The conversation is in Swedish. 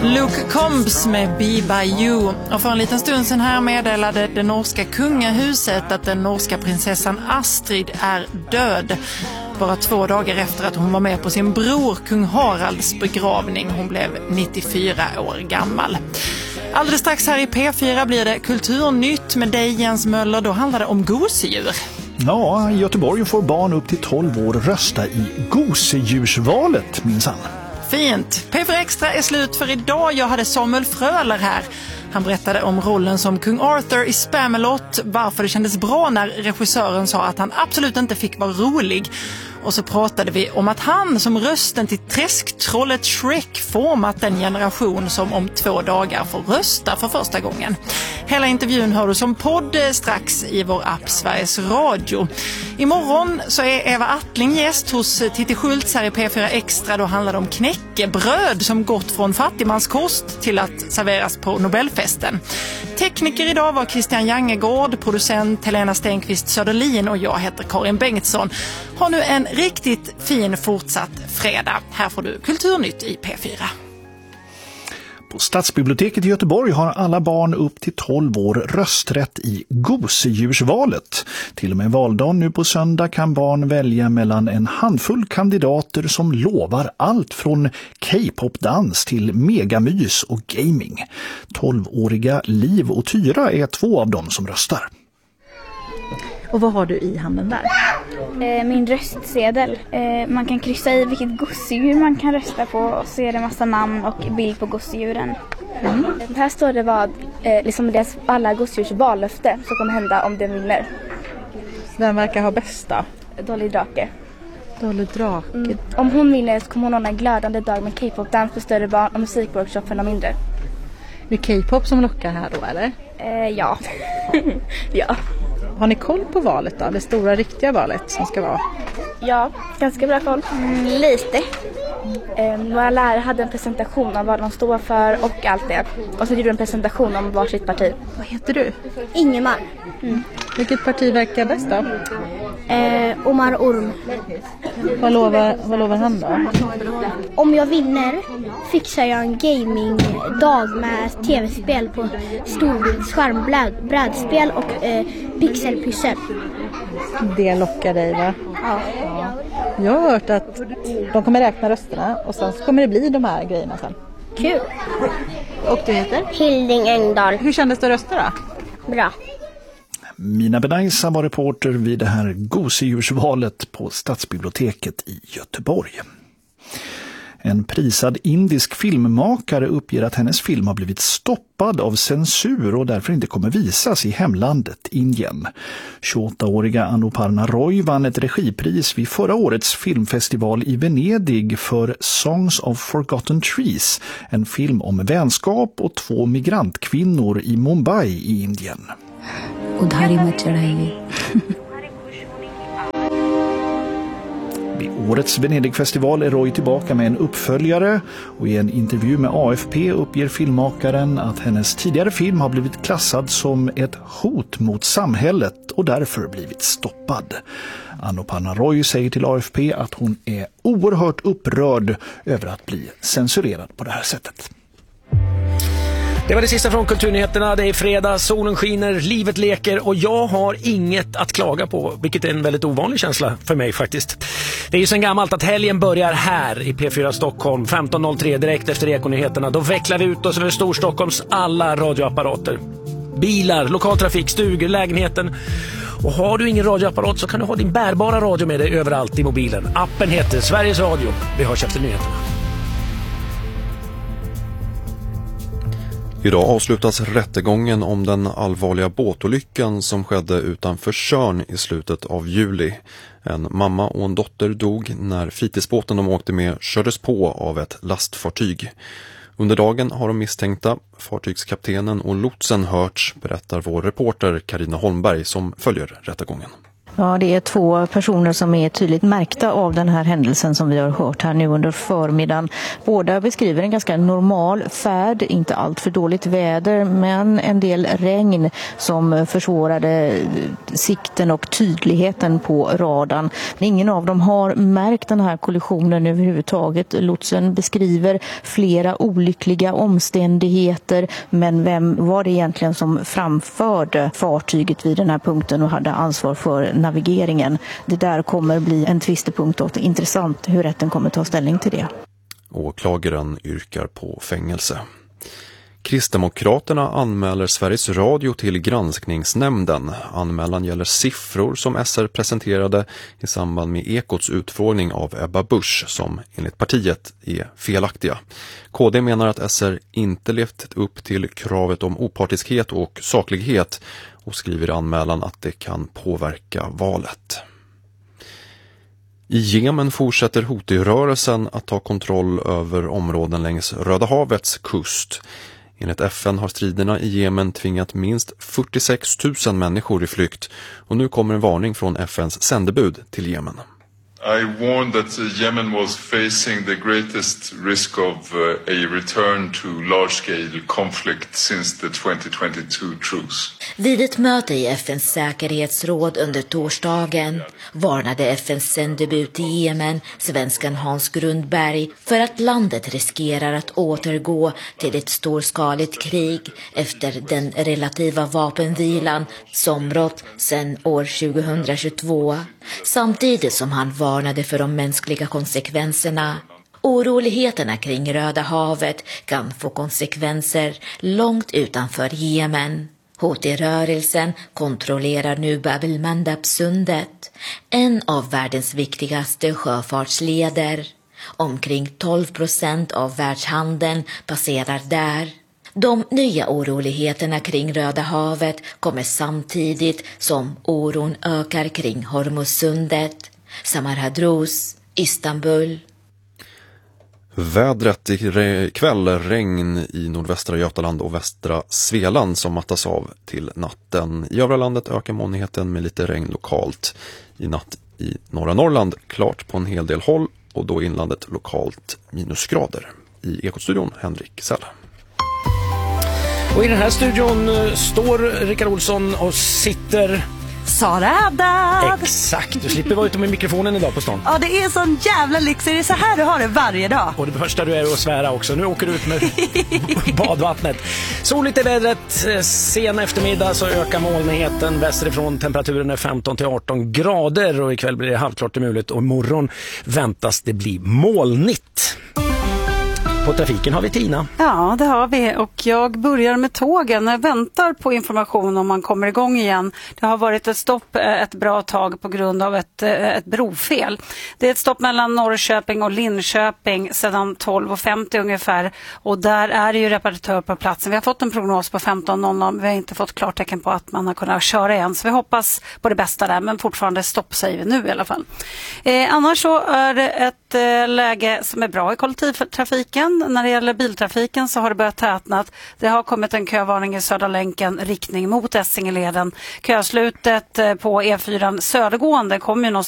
Luke Combs med Be By You. Och för en liten stund sedan här meddelade det norska kungahuset att den norska prinsessan Astrid är död. Bara 2 dagar efter att hon var med på sin bror kung Haralds begravning. Hon blev 94 år gammal. Alldeles strax här i P4 blir det Kulturnytt med dig Jens Möller. Då handlar det om gosedjur. Ja, i Göteborg får barn upp till 12 år rösta i gosedjursvalet minsann. Fint. P4 Extra är slut för idag. Jag hade Samuel Fröler här. Han berättade om rollen som kung Arthur i Spamalot, varför det kändes bra när regissören sa att han absolut inte fick vara rolig. Och så pratade vi om att han som rösten till träsktrollet Shrek format den generation som om 2 dagar får rösta för första gången. Hela intervjun hör du som podd strax i vår app Sveriges Radio. Imorgon så är Eva Attling gäst hos Titti Schultz här i P4 Extra. Då handlar det om knäckebröd som gått från fattigmanskost till att serveras på Nobelfesten. Tekniker idag var Christian Jangegård, producent Helena Stenqvist Söderlin och jag heter Karin Bengtsson. Ha nu en riktigt fin fortsatt fredag. Här får du Kulturnytt i P4. På Stadsbiblioteket i Göteborg har alla barn upp till 12 år rösträtt i gosedjursvalet. Till och med valdagen nu på söndag kan barn välja mellan en handfull kandidater som lovar allt från K-pop-dans till megamys och gaming. 12-åriga Liv och Tyra är 2 av dem som röstar. Och vad har du i handen där? Min röstsedel. Man kan kryssa i vilket gosedjur man kan rösta på och så är det en massa namn och bild på gosedjuren. Här står det vad liksom deras alla gosedjurs vallöfte som kommer hända om den vinner. Den verkar ha bästa. Dolly Drake. Dolly Drake. Om hon vinner så kommer hon ordna en glödande dag med K-pop-dans för större barn och musikworkshop för de mindre. Det är K-pop som lockar här då, eller? Ja. Ja. Har ni koll på valet då? Det stora riktiga valet som ska vara? Ja, ganska bra koll. Lite. Våra lärare hade en presentation om vad de står för och allt det. Och så gjorde de en presentation om varsitt parti. Vad heter du? Ingemar. Vilket parti verkar bäst då? Omar Orm. Vad lovar han då? Om jag vinner fixar jag en gamingdag med tv-spel på storbildsskärm, brädspel och pixelpyssel. Det lockar dig, va? Ja. Jag har hört att de kommer räkna rösterna och sen så kommer det bli de här grejerna sen. Kul. Och du heter? Hilding Engdahl. Hur kändes det att rösta då? Bra. Mina Benaisa var reporter vid det här gosedjursvalet på Stadsbiblioteket i Göteborg. En prisad indisk filmmakare uppger att hennes film har blivit stoppad av censur och därför inte kommer visas i hemlandet Indien. 28-åriga Anuparna Roy vann ett regipris vid förra årets filmfestival i Venedig för Songs of Forgotten Trees, en film om vänskap och 2 migrantkvinnor i Mumbai i Indien. Vid årets Venedigfestival är Roy tillbaka med en uppföljare och i en intervju med AFP uppger filmmakaren att hennes tidigare film har blivit klassad som ett hot mot samhället och därför blivit stoppad. Anuparna Roy säger till AFP att hon är oerhört upprörd över att bli censurerad på det här sättet. Det var det sista från Kulturnyheterna. Det är fredag, solen skiner, livet leker och jag har inget att klaga på, vilket är en väldigt ovanlig känsla för mig faktiskt. Det är ju så gammalt att helgen börjar här i P4 Stockholm 15.03 direkt efter Ekonyheterna. Då vecklar vi ut oss över Storstockholms alla radioapparater. Bilar, lokaltrafik, stugor, lägenheten. Och har du ingen radioapparat så kan du ha din bärbara radio med dig överallt i mobilen. Appen heter Sveriges Radio. Vi hörs efter nyheterna. Idag avslutas rättegången om den allvarliga båtolyckan som skedde utanför Tjörn i slutet av juli. En mamma och en dotter dog när fritidsbåten de åkte med kördes på av ett lastfartyg. Under dagen har de misstänkta, fartygskaptenen och lotsen hörts, berättar vår reporter Carina Holmberg som följer rättegången. Ja, det är 2 personer som är tydligt märkta av den här händelsen som vi har hört här nu under förmiddagen. Båda beskriver en ganska normal färd, inte allt för dåligt väder, men en del regn som försvårade sikten och tydligheten på radarn. Ingen av dem har märkt den här kollisionen överhuvudtaget. Lotsen beskriver flera olyckliga omständigheter, men vem var det egentligen som framförde fartyget vid den här punkten och hade ansvar för navigeringen? Det där kommer bli en tvistepunkt och intressant hur rätten kommer ta ställning till det. Åklagaren yrkar på fängelse. Kristdemokraterna anmäler Sveriges Radio till granskningsnämnden. Anmälan gäller siffror som SR presenterade i samband med Ekots utfrågning av Ebba Busch som enligt partiet är felaktiga. KD menar att SR inte levt upp till kravet om opartiskhet och saklighet och skriver i anmälan att det kan påverka valet. I Jemen fortsätter Houthi-rörelsen att ta kontroll över områden längs Röda havets kust. Enligt FN har striderna i Jemen tvingat minst 46 000 människor i flykt och nu kommer en varning från FNs sändebud till Jemen. I warned that Yemen was facing the greatest risk of a return to large-scale conflict since the 2022 truce. Vid ett möte i FNs säkerhetsråd under torsdagen varnade FNs sändebud till Jemen, svenskan Hans Grundberg, för att landet riskerar att återgå till ett storskaligt krig efter den relativa vapenvilan som rått sedan år 2022, samtidigt som han varnade för de mänskliga konsekvenserna. Oroligheterna kring Röda havet kan få konsekvenser långt utanför Jemen. Houthi-rörelsen kontrollerar nu Bab el-Mandab-sundet, en av världens viktigaste sjöfartsleder. Omkring 12% av världshandeln passerar där. De nya oroligheterna kring Röda havet kommer samtidigt som oron ökar kring Hormuzsundet. Samar Hadrous, Istanbul. Vädret ikväll, regn i nordvästra Götaland och västra Svealand som mattas av till natten. I övriga landet ökar molnigheten med lite regn lokalt. I natt i norra Norrland klart på en hel del håll och då inlandet lokalt minusgrader. I Ekotstudion Henrik Säll. Och i den här studion står Rickard Olsson och sitter... Sara Haddad. Exakt, du slipper vara ute med mikrofonen idag på stan. Ja, det är sån jävla lyx. Det är så här du har det varje dag. Och det första du är att svära också. Nu åker du ut med badvattnet. Soligt i vädret. Sen eftermiddag så ökar molnigheten västerifrån. Temperaturen är 15-18 grader och ikväll blir det halvklart till muligt. Och imorgon väntas det bli molnigt. På trafiken har vi Tina. Ja, det har vi. Och jag börjar med tågen. Jag väntar på information om man kommer igång igen. Det har varit ett stopp ett bra tag på grund av ett brofel. Det är ett stopp mellan Norrköping och Linköping sedan 12.50 ungefär. Och där är det ju reparatör på platsen. Vi har fått en prognos på 15.00. Vi har inte fått klartecken på att man har kunnat köra igen. Så vi hoppas på det bästa där. Men fortfarande stopp säger vi nu i alla fall. Annars så är det ett läge som är bra i kollektivtrafiken. När det gäller biltrafiken så har det börjat tätna. Det har kommit en kövarning i Södra länken riktning mot Essingeleden. Köslutet på E4 södergående kommer ju någonstans